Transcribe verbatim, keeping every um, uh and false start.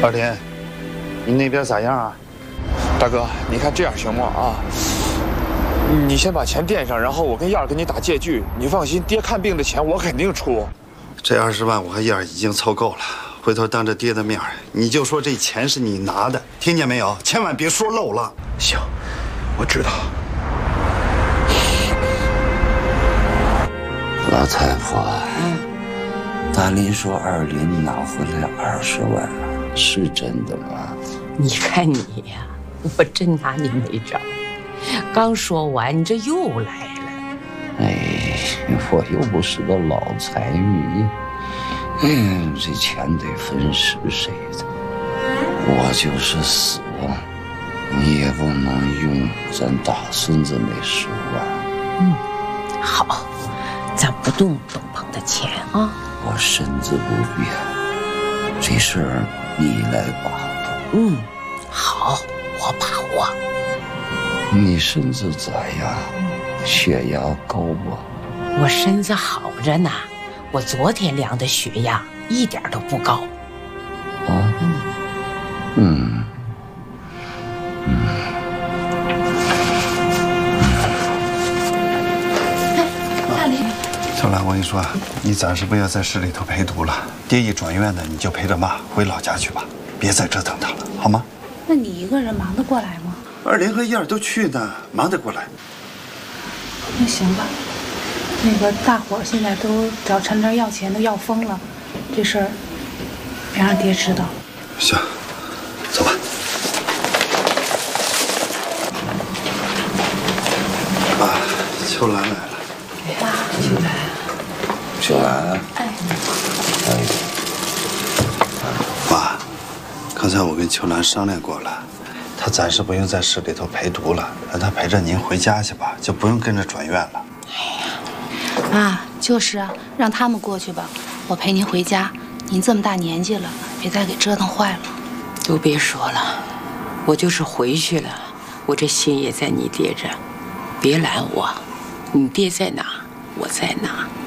二林，你那边咋样啊？ 大哥，你看这样行吗？啊，你先把钱垫上，然后我跟燕儿给你打借据。你放心，爹看病的钱我肯定出。 这二十万我和燕儿已经凑够了，回头当着爹的面你就说这钱是你拿的，听见没有？千万别说漏了。 行，我知道。 老太婆，嗯，大林说二林拿回来二十万，是真的吗？ 你看你呀，我真拿你没招。刚说完，你这又来了。 哎，我又不是个老财迷，嗯，这钱得分是谁的。我就是死，你也不能用咱大孙子那十万。 嗯，好。咱不动东鹏的钱啊！ 我身子不便，这事儿你来把握。 嗯，好，我把握。 你身子咋样？血压高不？ 我身子好着呢，我昨天量的血压一点都不高。 啊？嗯。嗯。嗯。 秋兰，我跟你说，你暂时不要在市里头陪读了。爹一转院呢，你就陪着妈回老家去吧，别再折腾他了，好吗？ 那你一个人忙得过来吗？ 二林和燕儿都去呢，忙得过来。 那行吧，那个大伙儿现在都找陈真要钱，都要疯了，这事儿别让爹知道。 行，走吧。爸，秋兰来了。 爸，秋兰。 秋兰，哎，哎， 妈，刚才我跟秋兰商量过了，她暂时不用在市里头陪读了，让她陪着您回家去吧，就不用跟着转院了。 哎呀，啊，就是啊，让他们过去吧，我陪您回家。您这么大年纪了，别再给折腾坏了。 都别说了，我就是回去了，我这心也在你爹这，别拦我，你爹在哪，我在哪。